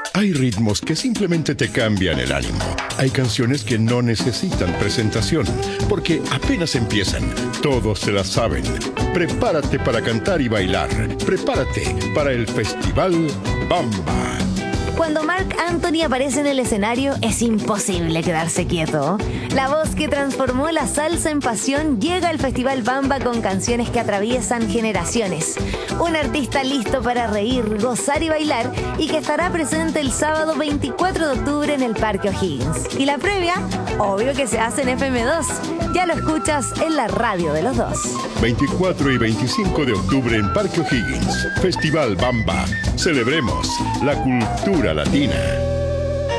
Hay ritmos que simplemente te cambian el ánimo. Hay canciones que no necesitan presentación, porque apenas empiezan, todos se las saben. Prepárate para cantar y bailar. Prepárate para el Festival Bamba. Cuando Marc Anthony aparece en el escenario, es imposible quedarse quieto. La voz que transformó la salsa en pasión llega al Festival Bamba con canciones que atraviesan generaciones. Un artista listo para reír, gozar y bailar, y que estará presente el sábado 24 de octubre en el Parque O'Higgins. Y la previa, obvio que se hace en FM2. Ya lo escuchas en la radio de los dos. 24 y 25 de octubre en Parque O'Higgins. Festival Bamba. Celebremos la cultura latina.